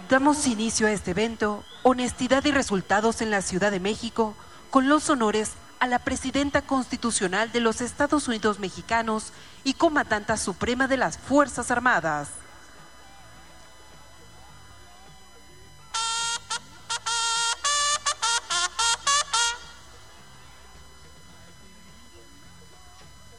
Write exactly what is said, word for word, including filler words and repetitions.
Damos inicio a este evento, Honestidad y Resultados en la Ciudad de México, con los honores a la Presidenta Constitucional de los Estados Unidos Mexicanos y Comandanta Suprema de las Fuerzas Armadas.